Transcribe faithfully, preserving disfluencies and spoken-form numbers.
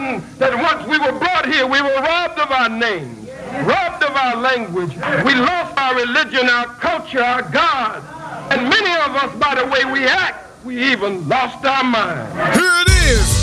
forgotten that once we were brought here, we were robbed of our names, robbed of our language. We lost our religion, our culture, our God. And many of us, by the way we act, we even lost our mind. Here it is.